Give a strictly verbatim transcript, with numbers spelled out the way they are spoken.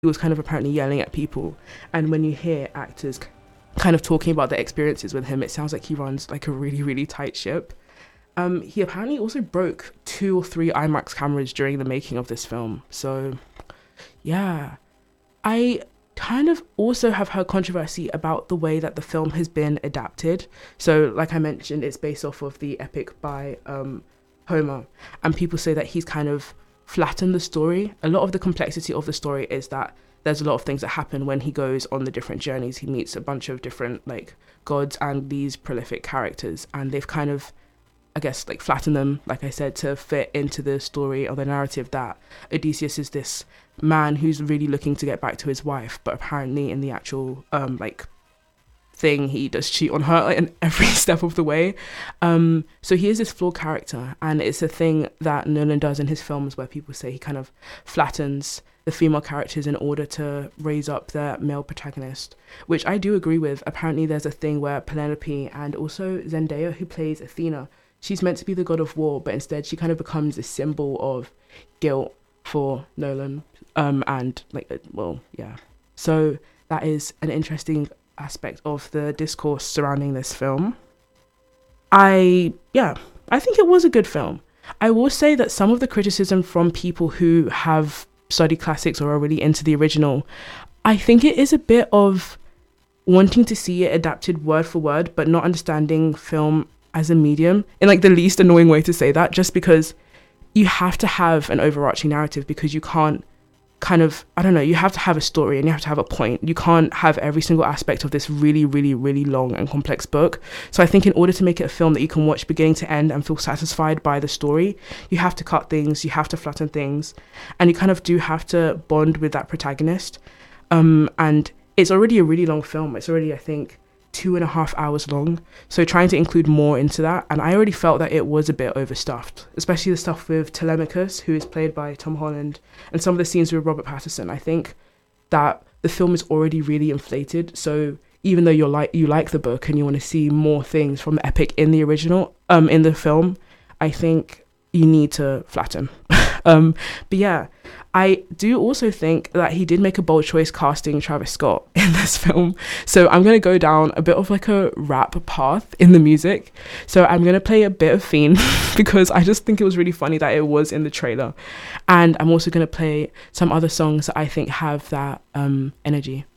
he was kind of apparently yelling at people. And when you hear actors kind of talking about their experiences with him, it sounds like he runs like a really, really tight ship. Um, he apparently also broke two or three IMAX cameras during the making of this film. So, yeah. I kind of also have heard controversy about the way that the film has been adapted. So, like I mentioned, it's based off of the epic by um, Homer. And people say that he's kind of flattened the story. A lot of the complexity of the story is that there's a lot of things that happen when he goes on the different journeys. He meets a bunch of different like gods and these prolific characters, and they've kind of, I guess, like flattened them, like I said, to fit into the story or the narrative that Odysseus is this man who's really looking to get back to his wife, but apparently in the actual um like thing, he does cheat on her in every step of the way. Um, so he is this flawed character, and it's a thing that Nolan does in his films where people say he kind of flattens the female characters in order to raise up the male protagonist, which I do agree with. Apparently there's a thing where Penelope and also Zendaya, who plays Athena, she's meant to be the god of war, but instead she kind of becomes a symbol of guilt for Nolan. Um, and like, well, yeah. So that is an interesting aspect of the discourse surrounding this film. I, yeah, I think it was a good film. I will say that some of the criticism from people who have studied classics or are really into the original, I think it is a bit of wanting to see it adapted word for word, but not understanding film as a medium in like the least annoying way to say that, just because you have to have an overarching narrative, because you can't kind of, I don't know, you have to have a story and you have to have a point. You can't have every single aspect of this really, really, really long and complex book. So I think in order to make it a film that you can watch beginning to end and feel satisfied by the story, you have to cut things, you have to flatten things, and you kind of do have to bond with that protagonist. Um, and it's already a really long film. It's already, I think, two and a half hours long. So trying to include more into that, and I already felt that it was a bit overstuffed, especially the stuff with Telemachus, who is played by Tom Holland, and some of the scenes with Robert Pattinson. I think that the film is already really inflated. So even though you're like you like the book and you want to see more things from the epic in the original, um, in the film, I think you need to flatten. um, but yeah, I do also think that he did make a bold choice casting Travis Scott in this film. So I'm going to go down a bit of like a rap path in the music. So I'm going to play a bit of Fiend because I just think it was really funny that it was in the trailer. And I'm also going to play some other songs that I think have that um, energy.